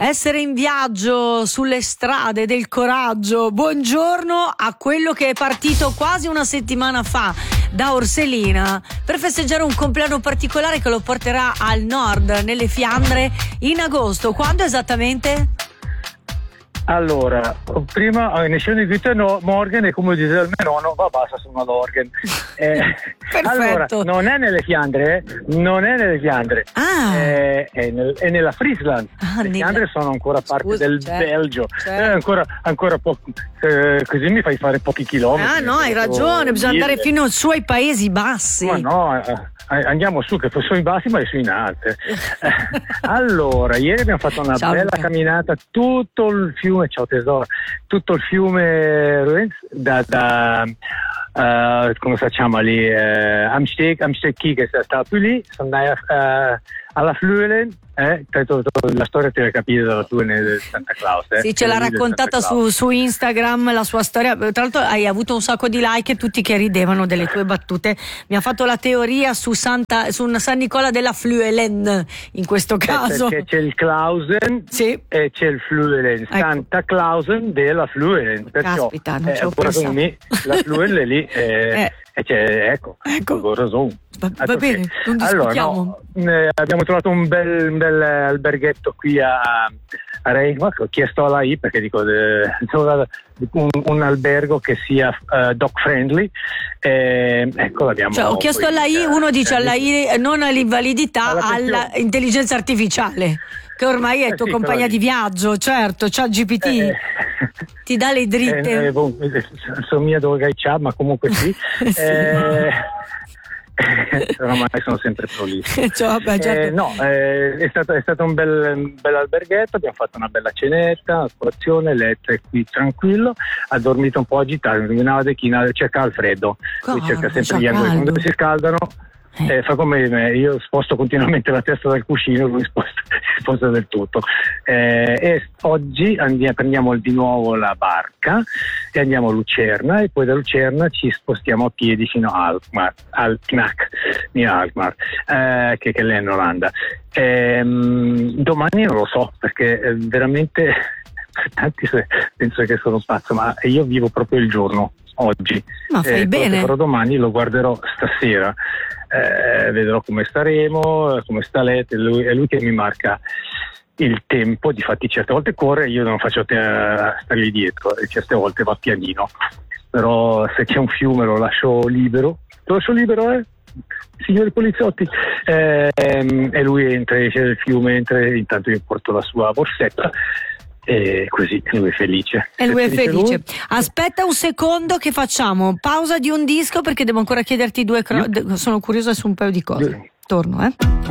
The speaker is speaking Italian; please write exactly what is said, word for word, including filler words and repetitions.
Essere in viaggio sulle strade del coraggio. Buongiorno a quello che è partito quasi una settimana fa da Orselina per festeggiare un compleanno particolare che lo porterà al nord, nelle Fiandre, in agosto. Quando esattamente? Allora, prima iniziamo di no, Morgan, e come dice il mio nonno, va basta su una Morgan. Eh, allora, non è nelle Fiandre, eh? non è nelle Fiandre, ah. è, è, nel, è nella Friesland. Ah, le Fiandre sono ancora parte Scusa, del certo, Belgio, certo. Eh, ancora, ancora poco, eh, così mi fai fare pochi chilometri. Ah no, hai ragione, bisogna andare fino su ai Paesi Bassi. Ma no, eh, andiamo su, che sono in bassi ma io sono in alte. Allora, ieri abbiamo fatto una Ciao, bella Luca. camminata tutto il fiume, ciao tesoro, tutto il fiume Ruens, da, da uh, come si chiama lì, uh, Amsteg, Amsteg Key, che sta più lì, sono andati uh, alla Fluelen, eh, la storia te l'hai capita dalla tua di Santa Claus. Eh? Sì, ce l'ha raccontata su, su Instagram la sua storia. Tra l'altro hai avuto un sacco di like e tutti che ridevano delle tue battute. Mi ha fatto la teoria su, Santa, su San Nicola della Fluelen in questo caso. Perché c'è il Clausen, sì, e c'è il Fluelen, ecco. Santa Clausen della Fluelen. Perciò, caspita, non eh, ci ho pensato. Me, la Fluelen è lì. Eh, eh. E c'è, ecco, ecco. ragione. Va, va bene, non discutiamo. Allora, no, eh, abbiamo trovato un bel, un bel alberghetto qui a, a Reichenbach. Ho chiesto alla I perché dico eh, un, un albergo che sia uh, dog friendly. Eh, ecco, l'abbiamo. Cioè, ho chiesto alla I, uno dice alla I non all'invalidità, alla intelligenza artificiale, che ormai è eh, tua sì, compagna di viaggio, certo, c'ha G P T. Eh, ti dà le dritte. Eh, eh, bon, sono mia dove c'ha, ma comunque sì. sì. Eh, ormai sono sempre prolisso. Cioè, vabbè, certo. eh, no, eh, è stato, è stato un bel, un bel alberghetto, abbiamo fatto una bella cenetta, una colazione, letto qui tranquillo, ha dormito un po' agitato, illuminava de china, cerca il freddo, lui cerca sempre gli angoli, quando si scaldano eh, fa come me, io sposto continuamente la testa dal cuscino, lui sposta, si sposta del tutto. Eh, e oggi andiamo, prendiamo di nuovo la barca e andiamo a Lucerna, e poi da Lucerna ci spostiamo a piedi fino a Alkmaar, Alkmaar, Alkmaar eh, che, che è in Olanda. Eh, domani non lo so, perché eh, veramente tanti penso che sono pazzo, ma io vivo proprio il giorno oggi. Ma fai eh, bene. Però domani lo guarderò stasera. Eh, vedrò come staremo, come sta Let, è lui, è lui che mi marca il tempo. Difatti certe volte corre, io non faccio te a stargli dietro, e certe volte va pianino, però se c'è un fiume lo lascio libero, lo lascio libero eh signori poliziotti, eh, e lui entra, esce del fiume, entra, e intanto io porto la sua borsetta. E così lui è felice. E lui è felice. Lui? Aspetta un secondo che facciamo pausa di un disco, perché devo ancora chiederti due cro- sono curiosa su un paio di cose. Torno, eh.